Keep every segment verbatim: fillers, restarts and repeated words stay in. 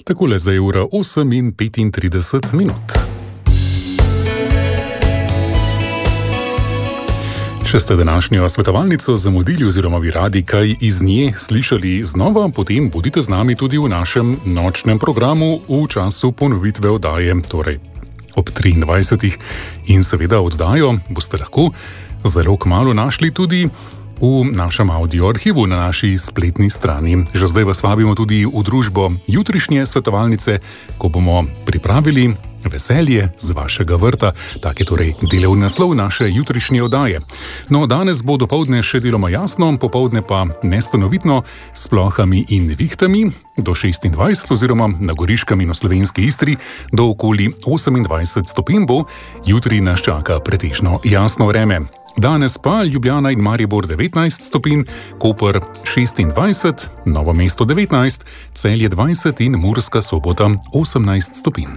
Takole zdaj je ura osem in petintrideset minut. Če ste današnjo svetovalnico zamudili oziroma bi radi kaj iz nje slišali znova, potem bodite z nami tudi v našem nočnem programu v času ponovitve oddaje, torej ob triindvajsetih. In seveda oddajo boste lahko zelo kmalu našli tudi v našem audio arhivu na naši spletni strani. Že zdaj vas vabimo tudi v družbo jutrišnje svetovalnice, ko bomo pripravili veselje z vašega vrta. Tak je torej delovni naslov naše jutrišnje oddaje. No, danes bo dopoldne še deloma jasno, popoldne pa nestanovitno s plohami in vihtami do šestindvajset oziroma na Goriškem in v slovenski Istri do okoli osemindvajset stopinj bo. Jutri nas čaka pretežno jasno vreme. Danes pa Ljubljana in Maribor devetnajst stopinj, Koper šestindvajset, Novo mesto devetnajst, Celje dvajset in Murska Sobota osemnajst stopinj.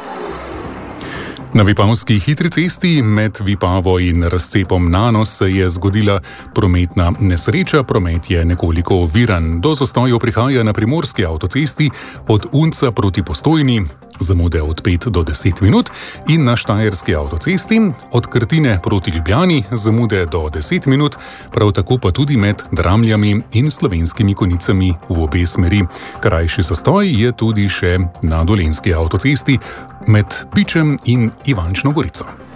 Na Vipavski hitri cesti med Vipavo in razcepom Nanos se je zgodila prometna nesreča. Promet je nekoliko oviran. Do zastojev prihaja na primorski avtocesti od Unca proti Postojni, zamude od pet do deset minut, in na štajerski avtocesti od Krtine proti Ljubljani zamude do deset minut, prav tako pa tudi med Dramljami in Slovenskimi Konjicami v obe smeri. Krajši zastoj je tudi še na Dolenjski avtocesti med Pičem in Ivančno Gorico.